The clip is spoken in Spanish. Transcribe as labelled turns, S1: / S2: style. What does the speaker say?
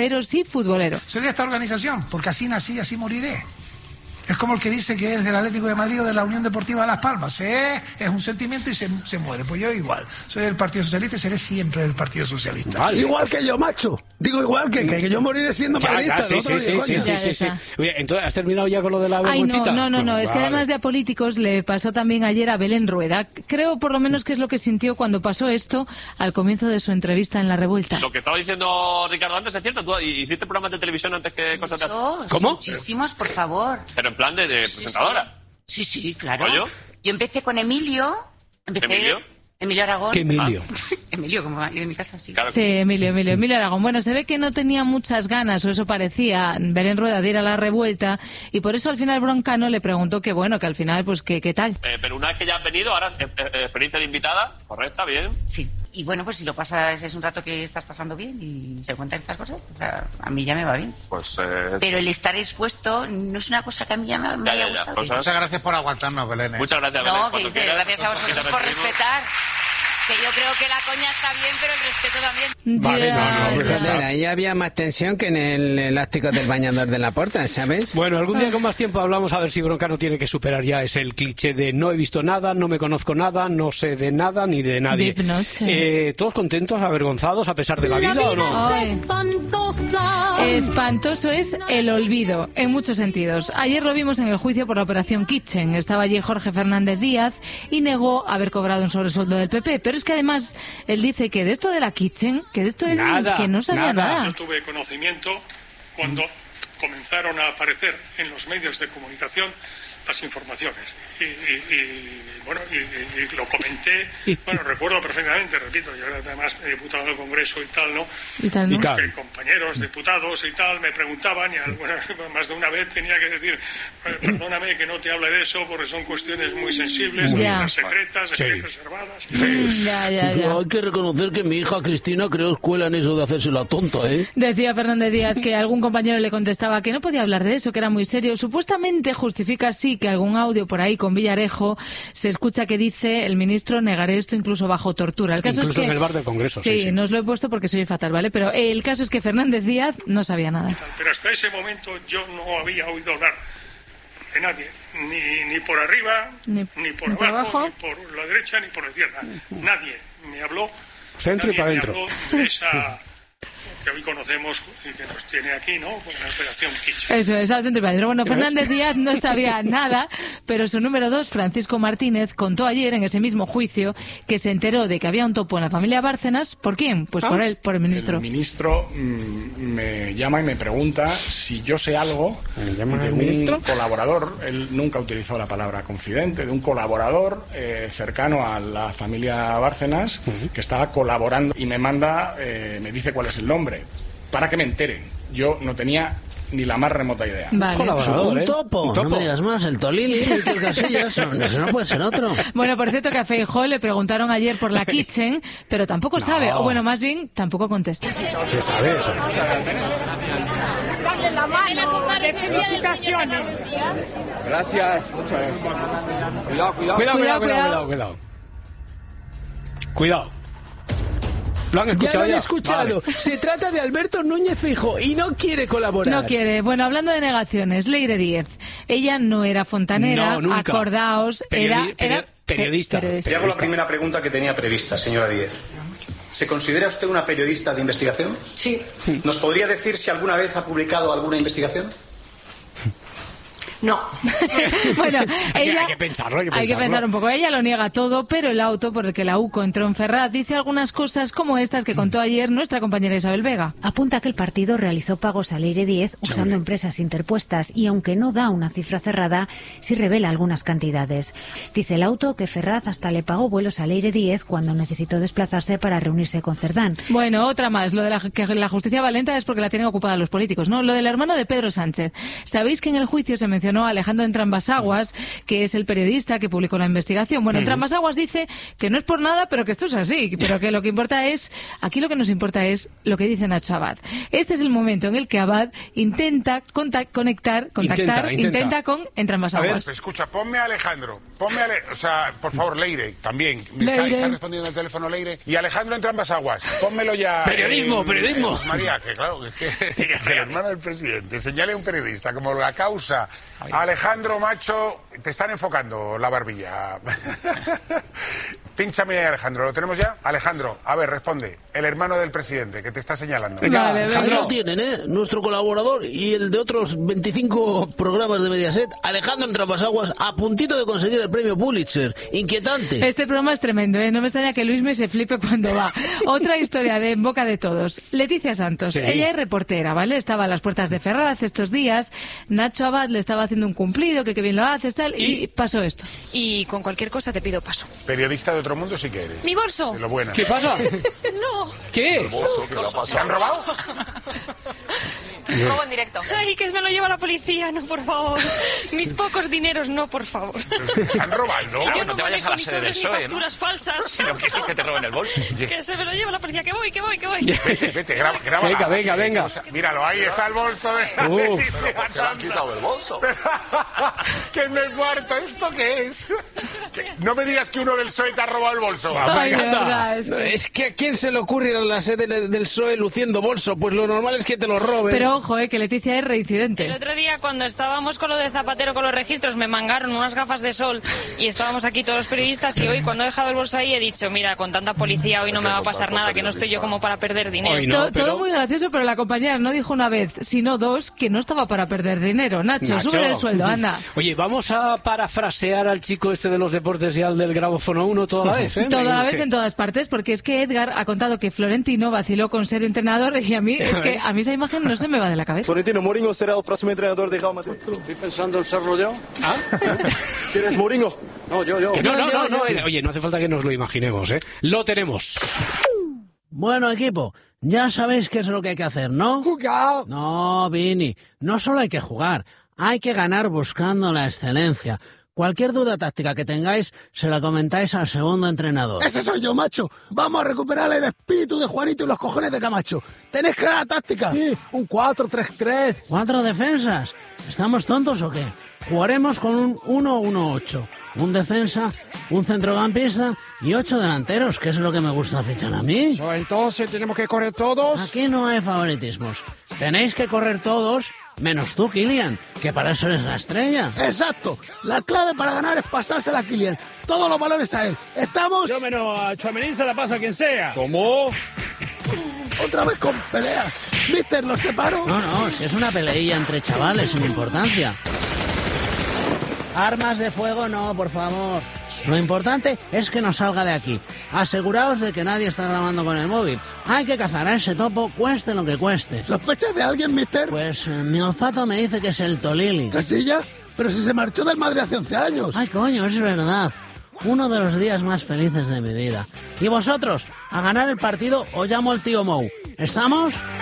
S1: pero sí futbolero.
S2: Soy de esta organización, porque así nací y así moriré. Es como el que dice que es del Atlético de Madrid o de la Unión Deportiva de Las Palmas. Es un sentimiento y se muere. Pues yo igual. Soy del Partido Socialista y seré siempre del Partido Socialista.
S3: Vale. Igual que yo, macho. Digo igual que yo moriré siendo madridista.
S4: Sí. Oye, entonces, ¿has terminado ya con lo de la vergüencita?
S1: No. Es que además de a políticos le pasó también ayer a Belén Rueda. Creo por lo menos que es lo que sintió cuando pasó esto al comienzo de su entrevista en La Revuelta.
S5: Lo que estaba diciendo Ricardo antes es cierto. ¿Tú hiciste programas de televisión antes que cosas de...
S4: ¿Cómo?
S6: Muchísimos, por favor.
S5: Pero en plan de presentadora.
S6: Sí, claro.
S5: ¿Rollo?
S6: Yo empecé con Emilio. Emilio Aragón.
S4: ¿Qué Emilio?
S6: Emilio, como en mi casa, sí.
S5: Claro.
S1: Sí, Emilio Aragón. Bueno, se ve que no tenía muchas ganas, o eso parecía, Belén Rueda de ir a La Revuelta, y por eso al final Broncano le preguntó que al final, pues, ¿qué tal?
S5: Pero una vez que ya has venido, ahora experiencia de invitada, correcta, bien.
S6: Sí. Y bueno, pues si lo pasas, es un rato que estás pasando bien y se cuentan estas cosas, pues a mí ya me va bien.
S5: Pues,
S6: Pero el estar expuesto no es una cosa que a mí ya me haya gustado.
S5: Pues,
S7: muchas gracias por aguantarnos, Belén.
S5: Muchas gracias, Belén.
S6: Gracias a vosotros por respetar. Que yo creo que la coña está bien, pero el respeto también.
S4: Vale,
S3: Ahí había más tensión que en el elástico del bañador de la puerta, ¿sabes?
S4: Bueno, algún día con más tiempo hablamos a ver si Broncano tiene que superar ya el cliché de no he visto nada, no me conozco nada, no sé de nada ni de nadie. ¿Todos contentos, avergonzados a pesar de la vida o no?
S1: Ay. Espantoso es el olvido, en muchos sentidos. Ayer lo vimos en el juicio por la operación Kitchen. Estaba allí Jorge Fernández Díaz y negó haber cobrado un sobresueldo del PP. Pero es que además él dice que de esto de la Kitchen, que de esto él que no sabía nada.
S8: Yo tuve conocimiento cuando comenzaron a aparecer en los medios de comunicación las informaciones y lo comenté, recuerdo perfectamente, repito, yo era además diputado del Congreso y tal, ¿no? Que compañeros diputados y tal me preguntaban y más de una vez tenía que decir, perdóname que no te hable de eso porque son cuestiones muy sensibles, secretas, reservadas.
S3: Hay que reconocer que mi hija Cristina creó escuela en eso de hacerse la tonta, ¿eh?
S1: Decía Fernández Díaz que algún compañero le contestaba que no podía hablar de eso, que era muy serio. Supuestamente justifica así que algún audio por ahí con Villarejo se escucha que dice el ministro negaré esto incluso bajo tortura. El caso
S4: incluso
S1: es que,
S4: en el bar del Congreso.
S1: Sí, no os lo he puesto porque soy fatal, ¿vale? Pero el caso es que Fernández Díaz no sabía nada.
S8: Pero hasta ese momento yo no había oído hablar de nadie, ni por arriba, ni por abajo, ni por la derecha, ni por la izquierda. Nadie me habló,
S4: centro y para adentro.
S8: De esa que hoy conocemos y que nos tiene aquí, ¿no? Con la operación Kitchen.
S1: Eso es, al centro y para adentro. Bueno, Fernández Díaz no sabía nada, pero su número 2, Francisco Martínez, contó ayer en ese mismo juicio que se enteró de que había un topo en la familia Bárcenas. ¿Por quién? Pues por él, por el ministro.
S7: El ministro me llama y me pregunta si yo sé algo de un colaborador. Él nunca utilizó la palabra confidente, de un colaborador cercano a la familia Bárcenas que estaba colaborando y me manda, me dice cuál es el nombre para que me entere. Yo no tenía ni la más remota idea.
S1: Vale.
S3: Colaborador, un topo. No me digas más, el Tolili, el Casillas, eso no puede ser otro.
S1: Bueno, por cierto que a Feijóo le preguntaron ayer por la Kitchen, pero tampoco sabe, o bueno, más bien, tampoco contesta.
S4: Se sabe eso.
S9: Dale la mano, de felicitaciones.
S10: Gracias, muchas gracias.
S4: Cuidado. ¿Lo han escuchado?
S3: Ya lo han escuchado. Vale. Se trata de Alberto Núñez Feijóo y no quiere colaborar.
S1: No quiere. Bueno, hablando de negaciones, Leire Díez. Ella no era fontanera,
S4: no, nunca.
S1: Acordaos, era
S4: periodista.
S10: Le hago la primera pregunta que tenía prevista, señora Díez. ¿Se considera usted una periodista de investigación?
S9: Sí.
S10: ¿Nos podría decir si alguna vez ha publicado alguna investigación?
S9: No.
S1: Bueno,
S4: hay que pensarlo.
S1: Hay que pensar un poco. Ella lo niega todo, pero el auto por el que la UCO entró en Ferraz dice algunas cosas como estas que contó ayer nuestra compañera Isabel Vega.
S11: Apunta que el partido realizó pagos a Leire Díez usando empresas interpuestas y aunque no da una cifra cerrada, sí revela algunas cantidades. Dice el auto que Ferraz hasta le pagó vuelos a Leire Díez cuando necesitó desplazarse para reunirse con Cerdán.
S1: Bueno, otra más. Lo de que la justicia va lenta es porque la tienen ocupada los políticos, ¿no? Lo del hermano de Pedro Sánchez. ¿Sabéis que en el juicio se mencionó mencionó a Alejandro Entrambasaguas, que es el periodista que publicó la investigación. Bueno, Entrambasaguas dice que no es por nada, pero que esto es así, pero que lo que importa es, aquí lo que nos importa es lo que dice Nacho Abad. Este es el momento en el que Abad intenta contactar con Entrambasaguas.
S12: A ver, escucha, ponme a Alejandro, o sea, por favor, Leire, también. Está respondiendo el teléfono Leire. Y Alejandro Entrambasaguas, pónmelo ya.
S3: Periodismo.
S12: María, que claro, que el hermano del presidente señale a un periodista como la causa. Alejandro, macho, te están enfocando la barbilla. Pínchame ahí, Alejandro, ¿lo tenemos ya? Alejandro, a ver, responde. El hermano del presidente, que te está señalando.
S3: Ahí lo tienen, nuestro colaborador y el de otros 25 programas de Mediaset, Alejandro Entrambasaguas, a puntito de conseguir el premio Pulitzer. Inquietante.
S1: Este programa es tremendo, no me extraña que Luisme se flipe cuando va. Otra historia de en boca de todos. Leticia Santos, ella es reportera, ¿vale? Estaba a las puertas de Ferraz estos días, Nacho Abad le estaba haciendo un cumplido, que bien lo haces, tal, y pasó esto.
S13: Y con cualquier cosa te pido paso.
S12: Periodista de otro mundo sí que eres.
S13: ¡Mi bolso!
S12: De lo buena.
S4: ¿Qué pasa?
S13: No.
S4: ¿Qué?
S12: ¿Se han robado?
S13: Robo en directo. Ay, que me lo lleva la policía, no, por favor. Mis pocos dineros, no, por favor.
S12: ¿Han robado, no?
S5: Claro, no te vayas a la sede del PSOE, ¿no?
S13: Facturas falsas.
S5: Sino que es que te roben el bolso.
S13: Que se me lo lleva la policía, que voy.
S12: Vete, graba.
S4: Venga.
S12: Míralo, ahí está el bolso de Leticia.
S14: ¿Por qué le han quitado el bolso?
S12: ¿Qué me cuarto? ¿Esto qué es? No me digas que uno del PSOE te ha robado el bolso.
S1: Ay, verdad,
S4: es que ¿a quién se le ocurre ir a la sede del PSOE luciendo bolso? Pues lo normal es que te lo roben.
S1: Pero ojo, que Leticia es reincidente.
S13: El otro día, cuando estábamos con lo de Zapatero con los registros, me mangaron unas gafas de sol y estábamos aquí todos los periodistas, y hoy, cuando he dejado el bolso ahí, he dicho, mira, con tanta policía hoy no me va a pasar nada, que no estoy yo como para perder dinero.
S1: Todo muy gracioso, pero la compañera no dijo una vez, sino dos, que no estaba para perder dinero. Nacho, sube el sueldo, anda.
S4: Oye, vamos a parafrasear al chico este de los deportes y al del Grabófono 1 toda la vez, ¿eh?
S1: Toda la vez en todas partes, porque es que Edgar ha contado que Florentino vaciló con ser entrenador, y a mí esa imagen no se me va de la cabeza.
S15: Florentino, Mourinho será el próximo entrenador de Real Madrid. Estoy pensando en serlo yo.
S4: ¿Ah?
S15: ¿Quieres Mourinho? No, yo.
S4: No. Oye, no hace falta que nos lo imaginemos, ¿eh? Lo tenemos.
S3: Bueno, equipo, ya sabéis qué es lo que hay que hacer, ¿no?
S15: ¡Jugar!
S3: No, Vini, no solo hay que jugar, hay que ganar buscando la excelencia. Cualquier duda táctica que tengáis, se la comentáis al segundo entrenador.
S2: Ese soy yo, macho. Vamos a recuperar el espíritu de Juanito y los cojones de Camacho. ¿Tenéis clara táctica?
S15: Sí, un 4-3-3.
S3: ¿4 defensas? ¿Estamos tontos o qué? Jugaremos con un 1-1-8. Un defensa, un centrocampista y 8 delanteros, que es lo que me gusta fichar a mí.
S15: Entonces, ¿tenemos que correr todos?
S3: Aquí no hay favoritismos. Tenéis que correr todos, menos tú, Kylian, que para eso eres la estrella.
S2: Exacto. La clave para ganar es pasársela a Kylian. Todos los valores a él. ¿Estamos?
S15: Yo menos a Tchouaméni se la pasa a quien sea. ¿Cómo?
S2: Otra vez con peleas. ¿Mister, los separo?
S3: No, si es una peleilla entre chavales sin importancia. Armas de fuego no, por favor. Lo importante es que no salga de aquí. Aseguraos de que nadie está grabando con el móvil. Hay que cazar a ese topo, cueste lo que cueste.
S2: ¿Sospechas de alguien, mister?
S3: Pues mi olfato me dice que es el Tolili.
S2: ¿Casilla? Pero si se marchó del Madrid hace 11 años.
S3: Ay, coño, es verdad. Uno de los días más felices de mi vida. Y vosotros, a ganar el partido, os llamo el tío Mou. ¿Estamos?